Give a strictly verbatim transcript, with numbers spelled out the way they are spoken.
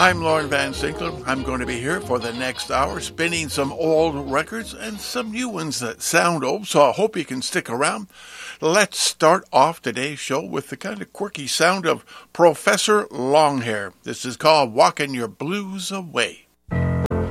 I'm Lauren Van Sinkler. I'm going to be here for the next hour, spinning some old records and some new ones that sound old, so I hope you can stick around. Let's start off today's show with the kind of quirky sound of Professor Longhair. This is called Walking Your Blues Away.